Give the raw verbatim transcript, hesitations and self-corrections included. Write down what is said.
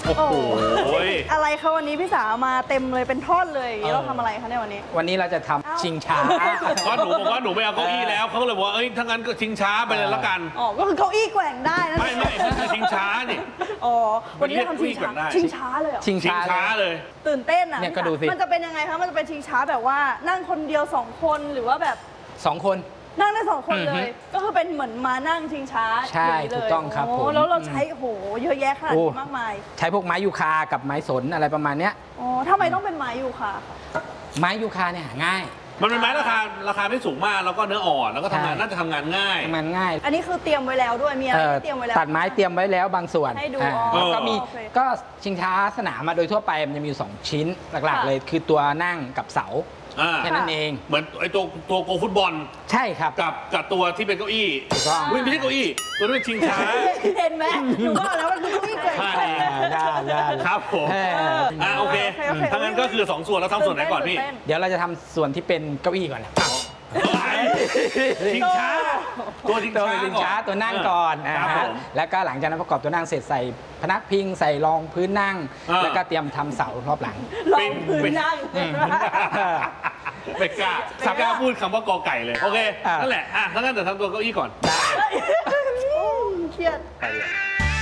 โอ้โหอะไรคะวันนี้พี่สาวมาเต็มเลยเป็นท่อนเลยเราทำอะไรคะในวันนี้วันนี้เราจะทำชิงช้าเพราะหนูบอกว่าหนูไม่เอาเก้าอี้แล้วเขาเลยบอกว่าเอ้ยถ้างั้นก็ชิงช้าไปเลยละกันอ๋อก็คือเก้าอี้แกว่งได้นะไม่ไม่ไม่ชิงช้านี่อ๋อวันนี้ทำชิงช้าชิงช้าเลยชิงช้าเลยตื่นเต้นอ่ะเนี่ยก็ดูสิมันจะเป็นยังไงคะมันจะเป็นชิงช้าแบบว่านั่งคนเดียวสองคนหรือว่าแบบสองคนนั่งได้สองคนเลยก็คือเป็นเหมือนมานั่งชิงช้าใช่ถูกต้องครับผมแล้วเราใช้โหเยอะแยะขนาดนี้มากมายใช้พวกไม้ยูคากับไม้สนอะไรประมาณเนี้ยอ๋อทำไมต้องเป็นไม้ยูคาไม้ยูคาเนี่ยหาง่ายมันเป็นไม้ราคาราคาไม่สูงมากแล้วก็เนื้ออ่อนแล้วก็ทำงานน่าจะทำงานง่ายทำงานง่ายอันนี้คือเตรียมไว้แล้วด้วยมีอะไรเตรียมไว้แล้วตัดไม้เตรียมไว้แล้วบางส่วนให้ดูก็มีก็ชิงช้าสนามมาโดยทั่วไปมันจะมีอยู่สองชิ้นหลักๆเลยคือตัวนั่งกับเสาแค่นั้นเองเหมือนไอ้ตัวตัวโกฟุตบอลใช่ครับกับกับตัวที่เป็นเก้าอี้ถูกต้องไม่ใช่เก้าอี้ตัวนี้เป็นชิงช้าเห็นไหมหนูบอกแล้วมันคือเก้าอี้เกิดครับผมอ่าโอเคถ้างั้นก็คือสองส่วนแล้วทำส่วนไหนก่อนพี่เดี๋ยวเราจะทำส่วนที่เป็นเก้าอี้ก่อนชิงช้าตัวชิงช้าตัวนั่งก่อนแล้วก็หลังจากนั้นประกอบตัวนั่งเสร็จใส่พนักพิงใส่รองพื้นนั่งแล้วก็เตรียมทำเสารอบหลังรองพื้นนั่งไม่กล้าสักกล้าพูดคำว่ากอไก่เลยโอเคนั่นแหละอ่ะถ้างั้นเดี๋ยวทำตัวเก้าอี้ก่อนเครียด